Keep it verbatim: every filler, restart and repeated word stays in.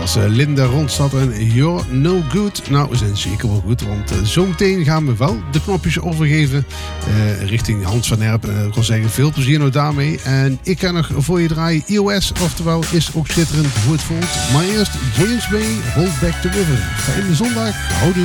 was uh, Linda Ronstadt en You're No Good. Nou, we zijn zeker wel goed, want uh, zometeen gaan we wel de knopjes overgeven uh, richting Hans van Herpen. En ik wil zeggen, veel plezier nou daarmee. En ik ga nog voor je draaien E O S, oftewel is ook schitterend hoe het voelt. Maar eerst James Bay, Hold Back the River. Fijne zondag, houdoe.